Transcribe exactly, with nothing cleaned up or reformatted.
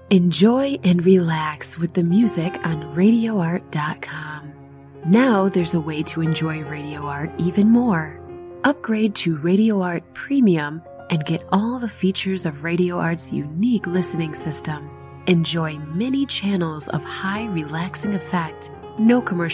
Enjoy and relax with the music on radio art dot com. Now there's a way to enjoy Radio Art even more. Upgrade to Radio Art Premium and get all the features of Radio Art's unique listening system. Enjoy many channels of high relaxing effect, no commercial